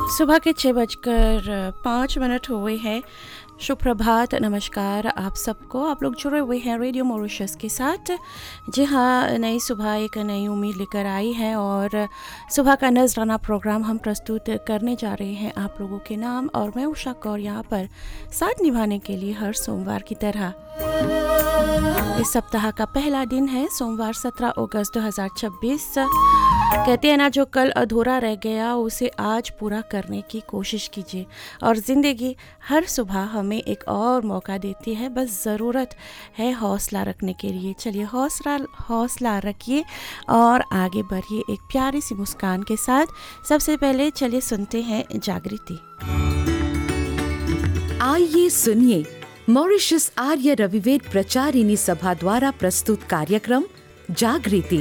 सुबह के 6:05 हुए हैं। सुप्रभात, नमस्कार आप सबको। आप लोग जुड़े हुए हैं रेडियो मॉरिशस के साथ। जी हाँ, नई सुबह एक नई उम्मीद लेकर आई है और सुबह का नजराना प्रोग्राम हम प्रस्तुत करने जा रहे हैं आप लोगों के नाम। और मैं उषा कौर यहाँ पर साथ निभाने के लिए हर सोमवार की तरह। इस सप्ताह का पहला दिन है सोमवार 17 अगस्त 2026। कहते हैं ना, जो कल अधूरा रह गया उसे आज पूरा करने की कोशिश कीजिए। और ज़िंदगी हर सुबह हमें एक और मौका देती है, बस ज़रूरत है हौसला रखने के लिए। चलिए हौसला रखिए और आगे बढ़िए एक प्यारी सी मुस्कान के साथ। सबसे पहले चलिए सुनते हैं जागृति। आइए सुनिए मॉरिशस आर्य रविवेद प्रचारिणी सभा द्वारा प्रस्तुत कार्यक्रम जागृति।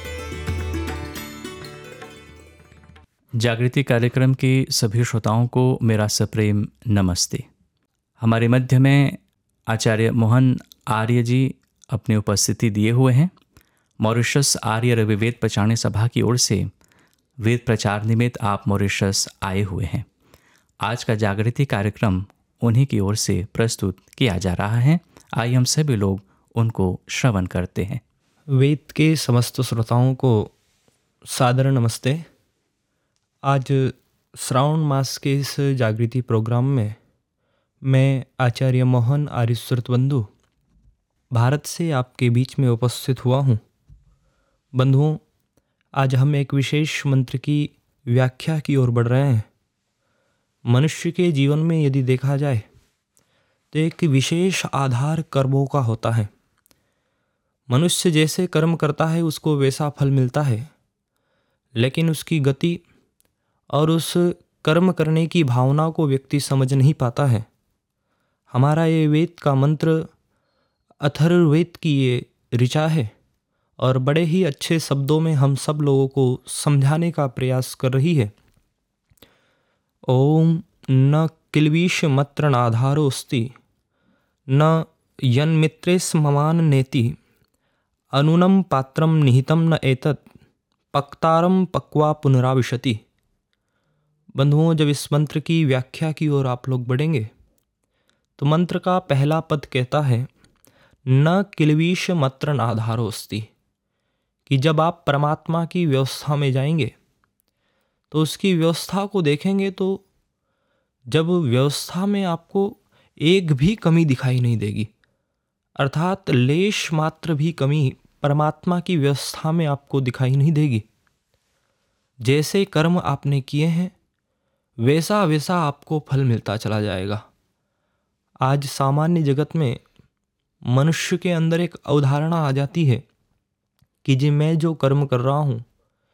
जागृति कार्यक्रम के सभी श्रोताओं को मेरा सप्रेम नमस्ते। हमारे मध्य में आचार्य मोहन आर्य जी अपनी उपस्थिति दिए हुए हैं। मॉरिशस आर्य रविवेद प्रचारिणी सभा की ओर से वेद प्रचार निमित्त आप मॉरिशस आए हुए हैं। आज का जागृति कार्यक्रम उन्हीं की ओर से प्रस्तुत किया जा रहा है। आइए हम सभी लोग उनको श्रवण करते हैं। वेद के समस्त श्रोताओं को सादर नमस्ते। आज श्रावण मास के इस जागृति प्रोग्राम में मैं आचार्य मोहन आर्य श्रुतबंधु भारत से आपके बीच में उपस्थित हुआ हूँ। बंधुओं, आज हम एक विशेष मंत्र की व्याख्या की ओर बढ़ रहे हैं। मनुष्य के जीवन में यदि देखा जाए तो एक विशेष आधार कर्मों का होता है। मनुष्य जैसे कर्म करता है उसको वैसा फल मिलता है, लेकिन उसकी गति और उस कर्म करने की भावना को व्यक्ति समझ नहीं पाता है। हमारा ये वेद का मंत्र अथर्ववेद की ये ऋचा है और बड़े ही अच्छे शब्दों में हम सब लोगों को समझाने का प्रयास कर रही है। ओम न किल्वीष मत्र नाधारोस्ति न यन्मित्रेस ममान नेति अनुनम पात्रम निहितम न एतत् पक्तारम पक्वा पुनराविशति। बंधुओं, जब इस मंत्र की व्याख्या की ओर आप लोग बढ़ेंगे तो मंत्र का पहला पद कहता है न किल्वीष मत्र नाधारोस्ति, कि जब आप परमात्मा की व्यवस्था में जाएंगे तो उसकी व्यवस्था को देखेंगे तो जब व्यवस्था में आपको एक भी कमी दिखाई नहीं देगी, अर्थात लेश मात्र भी कमी परमात्मा की व्यवस्था में आपको दिखाई नहीं देगी। जैसे कर्म आपने किए हैं वैसा वैसा आपको फल मिलता चला जाएगा। आज सामान्य जगत में मनुष्य के अंदर एक अवधारणा आ जाती है कि जी मैं जो कर्म कर रहा हूँ